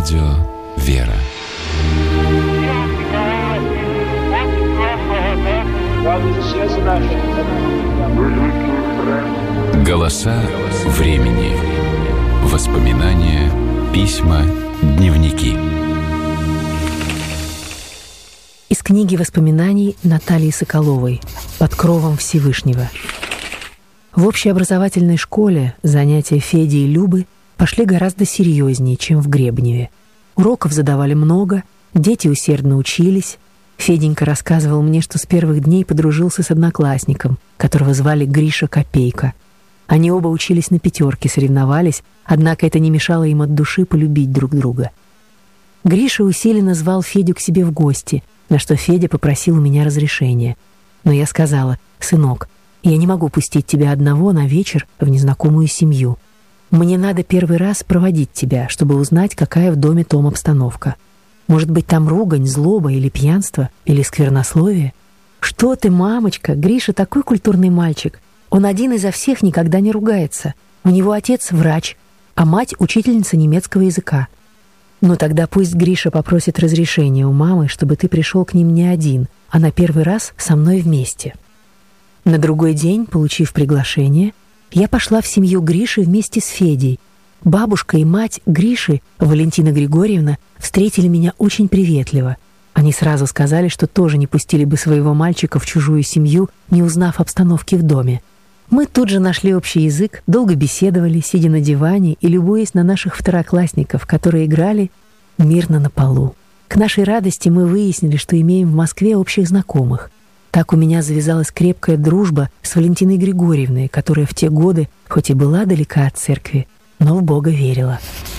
Радио «Вера». Голоса времени. Воспоминания, письма, дневники. Из книги воспоминаний Натальи Соколовой «Под кровом Всевышнего». В общеобразовательной школе занятия Феди и Любы пошли гораздо серьезнее, чем в Гребневе. Уроков задавали много, дети усердно учились. Феденька рассказывал мне, что с первых дней подружился с одноклассником, которого звали Гриша Копейка. Они оба учились на пятерке, соревновались, однако это не мешало им от души полюбить друг друга. Гриша усиленно звал Федю к себе в гости, на что Федя попросил у меня разрешения. Но я сказала: «Сынок, я не могу пустить тебя одного на вечер в незнакомую семью. Мне надо первый раз проводить тебя, чтобы узнать, какая в доме том обстановка. Может быть, там ругань, злоба или пьянство, или сквернословие?» «Что ты, мамочка, Гриша такой культурный мальчик. Он один изо всех никогда не ругается. У него отец врач, а мать учительница немецкого языка». «Ну тогда пусть Гриша попросит разрешения у мамы, чтобы ты пришел к ним не один, а на первый раз со мной вместе». На другой день, получив приглашение, я пошла в семью Гриши вместе с Федей. Бабушка и мать Гриши, Валентина Григорьевна, встретили меня очень приветливо. Они сразу сказали, что тоже не пустили бы своего мальчика в чужую семью, не узнав обстановки в доме. Мы тут же нашли общий язык, долго беседовали, сидя на диване и любуясь на наших второклассников, которые играли мирно на полу. К нашей радости мы выяснили, что имеем в Москве общих знакомых. Так у меня завязалась крепкая дружба с Валентиной Григорьевной, которая в те годы, хоть и была далека от церкви, но в Бога верила.